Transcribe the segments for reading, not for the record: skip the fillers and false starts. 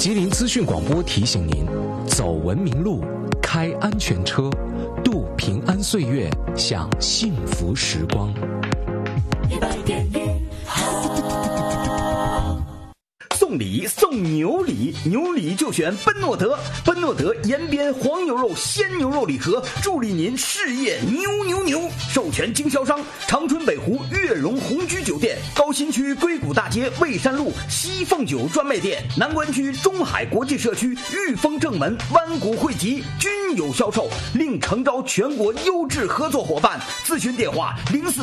吉林资讯广播提醒您：走文明路，开安全车，度平安岁月，享幸福时光。 送礼送牛礼，牛礼就选奔诺德。奔诺德延边黄牛肉鲜牛肉礼盒，助力您事业牛！授权经销商：长春北湖悦榕红居酒店，高新区硅谷大街蔚山路西凤酒专卖店，南关区中海国际社区裕丰正门湾谷汇集均有销售，另诚招全国优质合作伙伴。咨询电话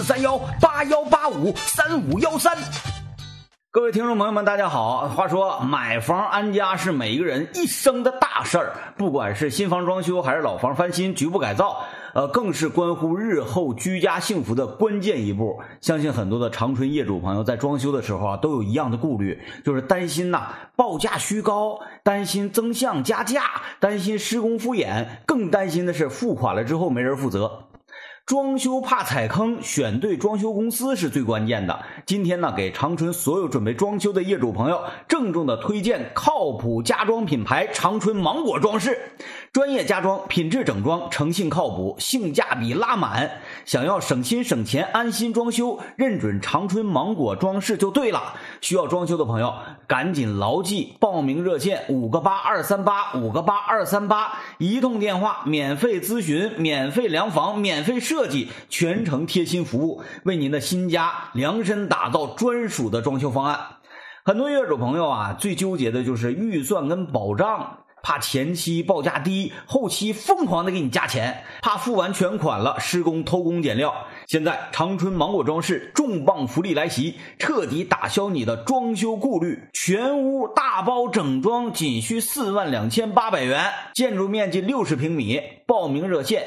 ：043181853513。各位听众朋友们，大家好。话说买房安家是每一个人一生的大事儿，不管是新房装修还是老房翻新局部改造，更是关乎日后居家幸福的关键一步。相信很多的长春业主朋友在装修的时候都有一样的顾虑，就是担心报价虚高，担心增项加价，担心施工敷衍，更担心的是付款了之后没人负责。装修怕踩坑，选对装修公司是最关键的。今天给长春所有准备装修的业主朋友郑重的推荐靠谱家装品牌长春芒果装饰。专业家装，品质整装，诚信靠谱，性价比拉满。想要省心省钱安心装修，认准长春芒果装饰就对了。需要装修的朋友赶紧牢记报名热线58238，58238，一通电话免费咨询，免费量房，免费设计，全程贴心服务，为您的新家量身打造专属的装修方案。很多业主朋友最纠结的就是预算跟保障，怕前期报价低，后期疯狂的给你加钱，怕付完全款了施工偷工减料。现在长春芒果装饰重磅福利来袭，彻底打消你的装修顾虑，全屋大包整装仅需42800元，建筑面积60平米。报名热线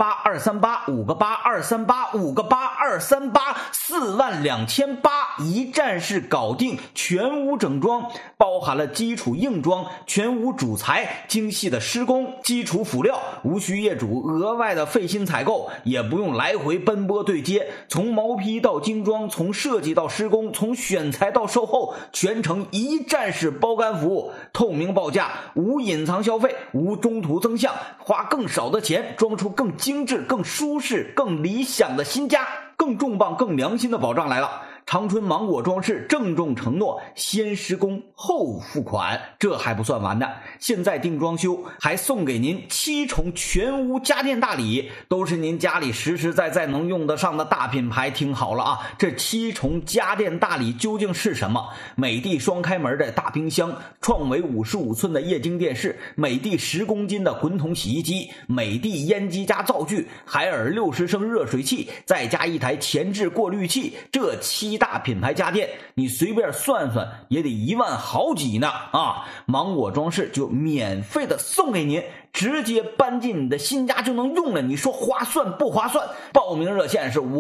58238，58238，58238，42800，一站式搞定，全屋整装，包含了基础硬装、全屋主材、精细的施工、基础辅料，无需业主额外的费心采购，也不用来回奔波对接，从毛坯到精装，从设计到施工，从选材到售后，全程一站式包干服务，透明报价，无隐藏消费，无中途增项，花更少的钱装出更精致、更舒适、更理想的新家。更重磅、更良心的保障来了！长春芒果装饰郑重承诺，先施工后付款。这还不算完的，现在订装修还送给您7重全屋家电大礼，都是您家里实实在在能用得上的大品牌。听好了这7重家电大礼究竟是什么？美的双开门的大冰箱，创维55寸的液晶电视，美的10公斤的滚筒洗衣机，美的烟机加灶具，海尔60升热水器，再加一台前置过滤器，这7大品牌家电你随便算算也得1万好几呢芒果装饰就免费的送给您，直接搬进你的新家就能用了，你说划算不划算？报名热线是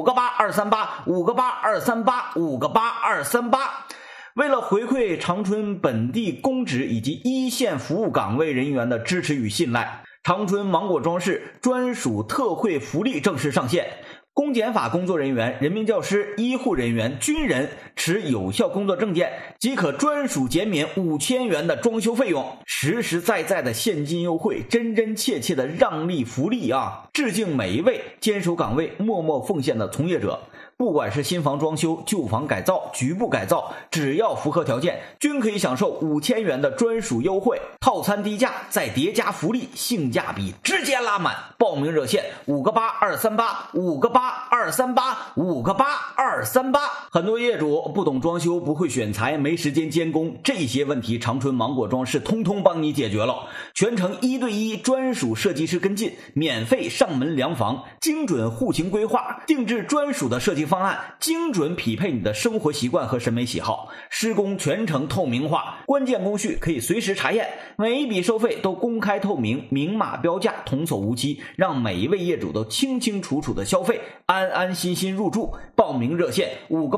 58238，58238，58238。为了回馈长春本地公职以及一线服务岗位人员的支持与信赖，长春芒果装饰专属特惠福利正式上线。公检法工作人员、人民教师、医护人员、军人持有效工作证件即可专属减免5000元的装修费用，实实在在的现金优惠，真真切切的让利福利致敬每一位坚守岗位、默默奉献的从业者。不管是新房装修、旧房改造、局部改造，只要符合条件，均可以享受5000元的专属优惠，套餐低价再叠加福利，性价比直接拉满。报名热线58238，58238，58238。很多业主不懂装修，不会选材，没时间监工，这些问题长春芒果装饰通通帮你解决了，全程1对1专属设计师跟进，免费上门量房，精准户型规划，定制专属的设计方案，精准匹配你的生活习惯和审美喜好，施工全程透明化，关键工序可以随时查验，每一笔收费都公开透明，明码标价，童叟无欺，让每一位业主都清清楚楚的消费，安安心心入住。报名热线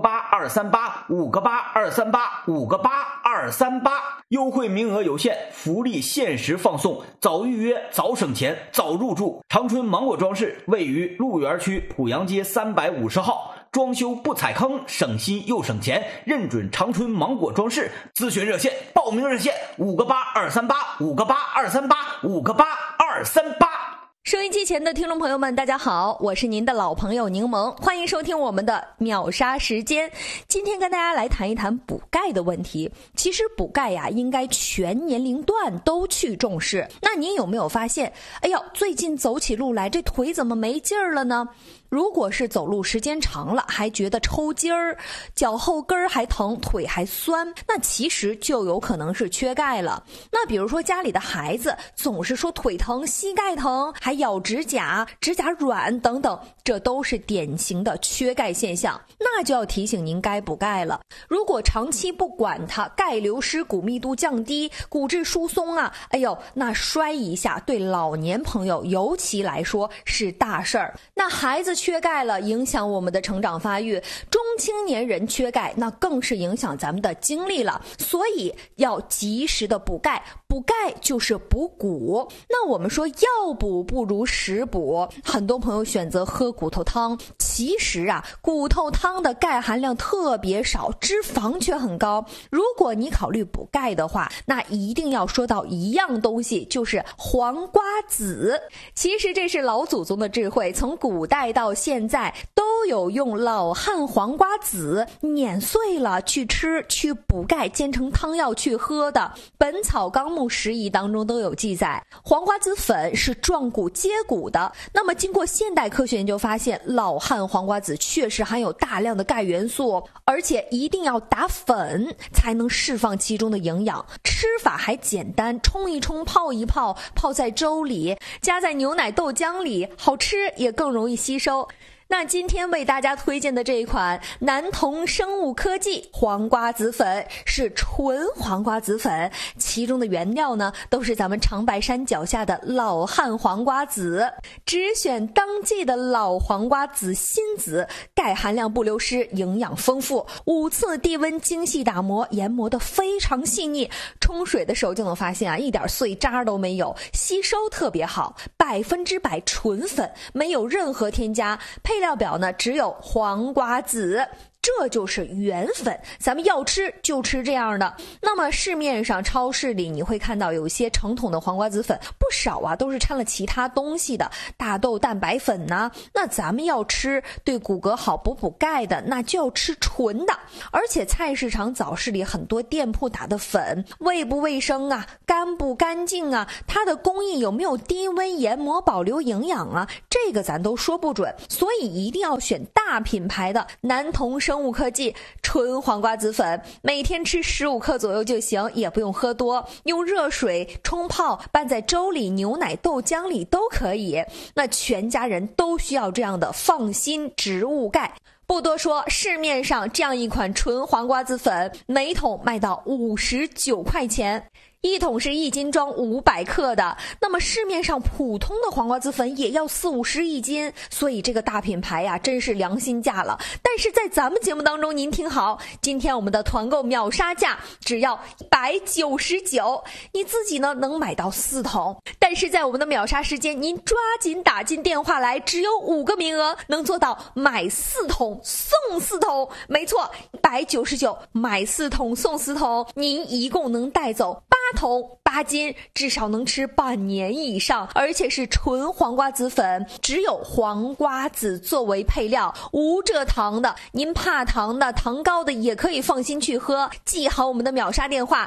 58238，58238，58238，优惠名额有限，福利限时放送，早预约早省钱早入住。长春芒果装饰位于鹿园区濮阳街350号， 装修不踩坑，省心又省钱，认准长春芒果装饰。咨询热线，报名热线5个8 238 5个8 238 5个8 238。 收音机前的听众朋友们，大家好，我是您的老朋友柠檬，欢迎收听我们的秒杀时间。今天跟大家来谈一谈补钙的问题。其实补钙呀，应该全年龄段都去重视。那您有没有发现，哎呦，最近走起路来这腿怎么没劲儿了呢？如果是走路时间长了，还觉得抽筋儿，脚后跟还疼，腿还酸，那其实就有可能是缺钙了。那比如说家里的孩子总是说腿疼、膝盖疼，还咬指甲、指甲软等等，这都是典型的缺钙现象，那就要提醒您该补钙了。如果长期不管它，钙流失、骨密度降低、骨质疏松啊，哎呦，那摔一下对老年朋友尤其来说是大事儿。那孩子缺钙了，影响我们的成长发育，中青年人缺钙，那更是影响咱们的精力了，所以要及时的补钙。补钙就是补骨，那我们说药补不如食补，很多朋友选择喝骨头汤，其实啊，骨头汤的钙含量特别少，脂肪却很高。如果你考虑补钙的话，那一定要说到一样东西，就是黄瓜子。其实这是老祖宗的智慧，从古代到现在都有用老汉黄瓜子碾碎了去吃，去补钙，煎成汤药去喝的。本草纲目拾遗当中都有记载，黄瓜子粉是壮骨接骨的。那么经过现代科学研究发现，老汉黄瓜子确实含有大量的钙元素，而且一定要打粉才能释放其中的营养。吃法还简单，冲一冲，泡一泡，泡在粥里，加在牛奶豆浆里，好吃也更容易吸收。那今天为大家推荐的这一款南同生物科技黄瓜子粉是纯黄瓜子粉，其中的原料呢都是咱们长白山脚下的老汉黄瓜子，只选当季的老黄瓜子心子，钙含量不流失，营养丰富，5次低温精细打磨，研磨得非常细腻，冲水的时候就能发现啊，一点碎渣都没有，吸收特别好，100%纯粉，没有任何添加，配料表呢只有黄瓜子，这就是原粉，咱们要吃就吃这样的。那么市面上超市里你会看到有一些成桶的黄瓜子粉，不少啊都是掺了其他东西的，大豆蛋白粉呐。那咱们要吃对骨骼好补钙的，那就要吃纯的。而且菜市场早市里很多店铺打的粉，卫不卫生啊，干不干净啊，它的工艺有没有低温研磨保留营养啊，这个咱都说不准。所以一定要选大品牌的南同生物科技纯黄瓜子粉，每天吃15克左右就行，也不用喝多，用热水冲泡，拌在粥里、牛奶、豆浆里都可以。那全家人都需要这样的放心植物钙。不多说，市面上这样一款纯黄瓜子粉，每桶卖到59块钱。一桶是1斤装500克的，那么市面上普通的黄瓜子粉也要40-50一斤，所以这个大品牌呀，真是良心价了。但是在咱们节目当中，您听好，今天我们的团购秒杀价只要199，你自己呢能买到4桶。但是在我们的秒杀时间，您抓紧打进电话来，只有5个名额，能做到买4桶送4桶。没错，199买4桶送4桶，您一共能带走8桶8斤，至少能吃半年以上，而且是纯黄瓜子粉，只有黄瓜子作为配料，无蔗糖的，您怕糖的、糖高的也可以放心去喝。记好我们的秒杀电话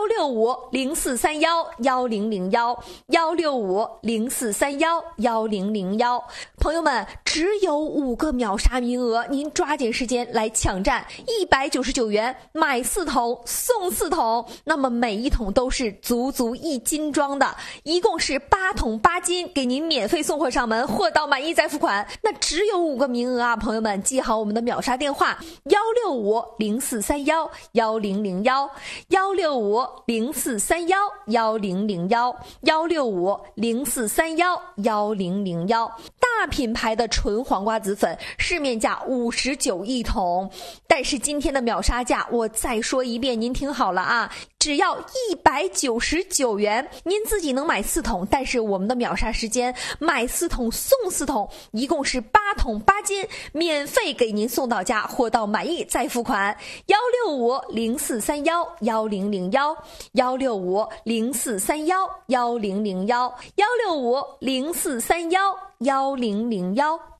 165-0431-1001，165-0431-1001。朋友们，只有5个秒杀名额，您抓紧时间来抢占，199元买4桶送4桶，那么每一桶都是足1斤装的，一共是8桶8斤，给您免费送货上门，货到满意再付款。那只有5个名额啊，朋友们记好我们的秒杀电话165-0431-1001，165-0431-1001，165-0431-1001。大品牌的纯黄瓜子粉市面价59一桶，但是今天的秒杀价我再说一遍，您听好了啊只要199元，您自己能买4桶，但是我们的秒杀时间买4桶送4桶，一共是8桶8斤，免费给您送到家，货到满意再付款。16504311001，16504311001，16504311001。